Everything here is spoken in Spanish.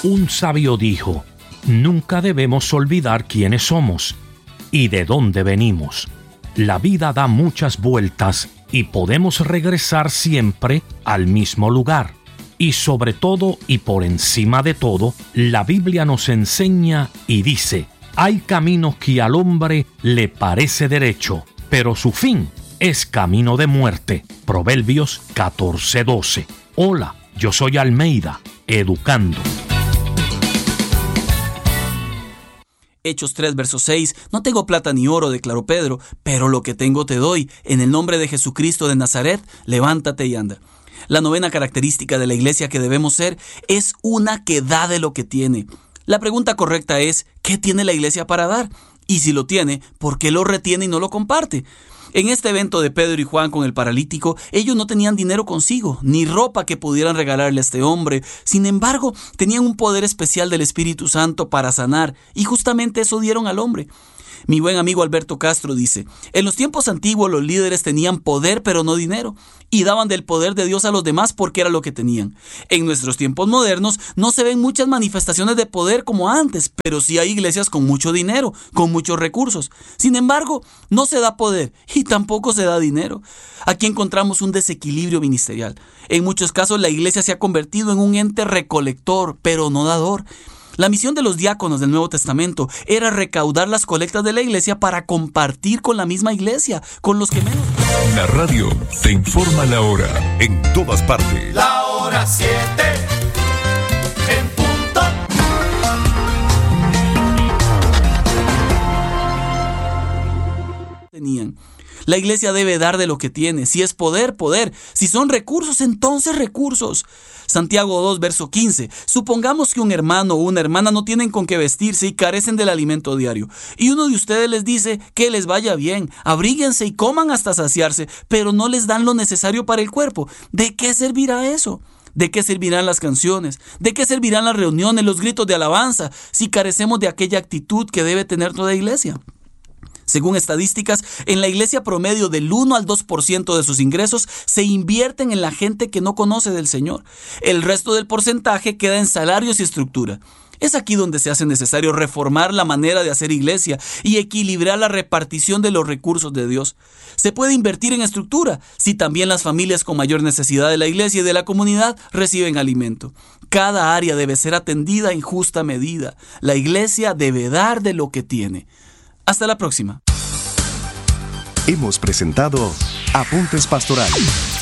Un sabio dijo: nunca debemos olvidar quiénes somos y de dónde venimos. La vida da muchas vueltas y podemos regresar siempre al mismo lugar. Y sobre todo y por encima de todo, la Biblia nos enseña y dice: hay caminos que al hombre le parece derecho, pero su fin es camino de muerte. Proverbios 14:12. Hola, yo soy Almeida, educando. Hechos 3, verso 6. No tengo plata ni oro, declaró Pedro, pero lo que tengo te doy. En el nombre de Jesucristo de Nazaret, levántate y anda. La novena característica de la iglesia que debemos ser es una que da de lo que tiene. La pregunta correcta es: ¿qué tiene la iglesia para dar? Y si lo tiene, ¿por qué lo retiene y no lo comparte? En este evento de Pedro y Juan con el paralítico, ellos no tenían dinero consigo, ni ropa que pudieran regalarle a este hombre. Sin embargo, tenían un poder especial del Espíritu Santo para sanar, y justamente eso dieron al hombre. Mi buen amigo Alberto Castro dice: en los tiempos antiguos los líderes tenían poder pero no dinero, y daban del poder de Dios a los demás porque era lo que tenían. En nuestros tiempos modernos no se ven muchas manifestaciones de poder como antes, pero sí hay iglesias con mucho dinero, con muchos recursos. Sin embargo, no se da poder y tampoco se da dinero. Aquí encontramos un desequilibrio ministerial. En muchos casos la iglesia se ha convertido en un ente recolector, pero no dador. La misión de los diáconos del Nuevo Testamento era recaudar las colectas de la iglesia para compartir con la misma iglesia, con los que menos. La radio te informa la hora en todas partes. La hora 7 en punto. La iglesia debe dar de lo que tiene. Si es poder, poder. Si son recursos, entonces recursos. Santiago 2, verso 15. Supongamos que un hermano o una hermana no tienen con qué vestirse y carecen del alimento diario. Y uno de ustedes les dice que les vaya bien, abríguense y coman hasta saciarse, pero no les dan lo necesario para el cuerpo. ¿De qué servirá eso? ¿De qué servirán las canciones? ¿De qué servirán las reuniones, los gritos de alabanza, si carecemos de aquella actitud que debe tener toda iglesia? Según estadísticas, en la iglesia promedio del 1 al 2% de sus ingresos se invierten en la gente que no conoce del Señor. El resto del porcentaje queda en salarios y estructura. Es aquí donde se hace necesario reformar la manera de hacer iglesia y equilibrar la repartición de los recursos de Dios. Se puede invertir en estructura si también las familias con mayor necesidad de la iglesia y de la comunidad reciben alimento. Cada área debe ser atendida en justa medida. La iglesia debe dar de lo que tiene. Hasta la próxima. Hemos presentado Apuntes Pastorales.